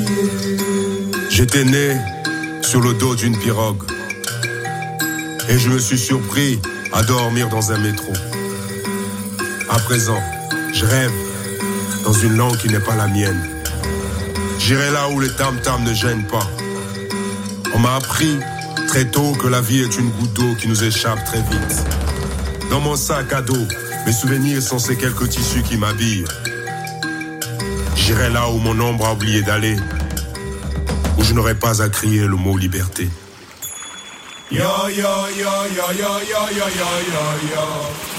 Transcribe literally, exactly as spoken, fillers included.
J'étais né sur le dos d'une pirogue et je me suis surpris à dormir dans un métro. À présent, je rêve dans une langue qui n'est pas la mienne. J'irai là où les tam-tams ne gênent pas. On m'a appris très tôt que la vie est une goutte d'eau qui nous échappe très vite. Dans mon sac à dos, mes souvenirs sont ces quelques tissus qui m'habillent. J'irai là où mon ombre a oublié d'aller, où je n'aurai pas à crier le mot liberté. Yo, yo, yo, yo, yo, yo, yo, yo, yo, yo.